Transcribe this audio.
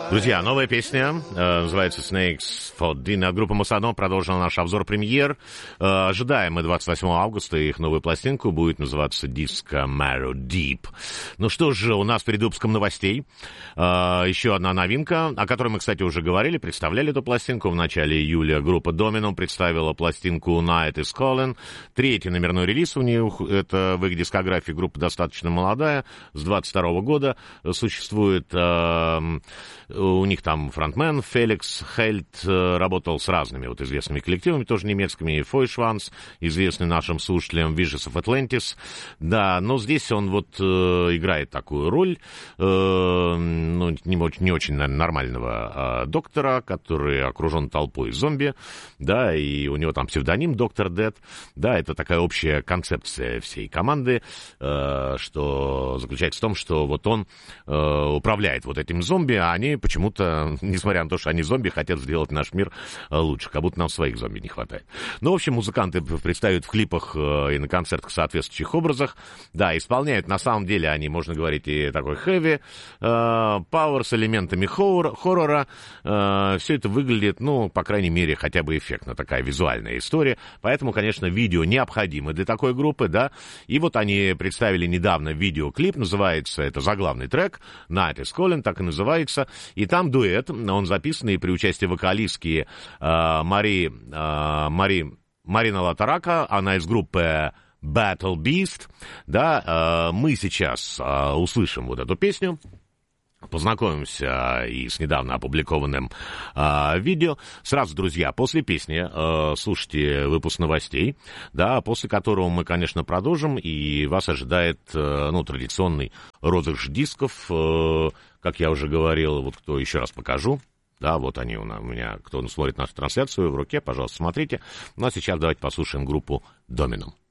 Друзья, новая песня, называется Snakes for Dinner. Группа Масадо продолжила наш обзор премьер. Ожидаем мы 28 августа их новую пластинку, будет называться Disco Marrow Deep. Ну что же, у нас перед выпуском новостей еще одна новинка, о которой мы, кстати, уже говорили, представляли эту пластинку. В начале июля группа Domino представила пластинку Night is Calling. Третий номерной релиз у них, это в их дискографии. Группа достаточно молодая, с 22 года существует. У них там фронтмен Феликс Хельт работал с разными вот известными коллективами, тоже немецкими, Фойшванс, известный нашим слушателям, Visions of Atlantis. Да, но здесь он вот играет такую роль, ну, не очень наверное, нормального доктора, который окружен толпой зомби, да, и у него там псевдоним Доктор Дэд. Да, это такая общая концепция всей команды, что заключается в том, что вот он управляет вот этим зомби, а они почему-то, несмотря на то, что они зомби, хотят сделать наш мир лучше, как будто нам своих зомби не хватает. Ну, в общем, музыканты представят в клипах и на концертах в соответствующих образах. Да, исполняют, на самом деле, они, можно говорить, и такой хэви, пауэр с элементами хоррора. Все это выглядит, ну, по крайней мере, хотя бы эффектно, такая визуальная история. Поэтому, конечно, видео необходимо для такой группы, да. И вот они представили недавно видеоклип, называется, это заглавный трек, Night is Calling, так и называется. И там дуэт, он записанный при участии вокалистки Марина Латарака, она из группы Battle Beast. Да, мы сейчас услышим вот эту песню, познакомимся и с недавно опубликованным видео. Сразу, друзья, после песни слушайте выпуск новостей, да, после которого мы, конечно, продолжим, и вас ожидает, ну, традиционный розыгрыш дисков, как я уже говорил, вот кто, еще раз покажу. Да, вот они у меня, кто смотрит нашу трансляцию в руке, пожалуйста, смотрите. Ну, а сейчас давайте послушаем группу Domino.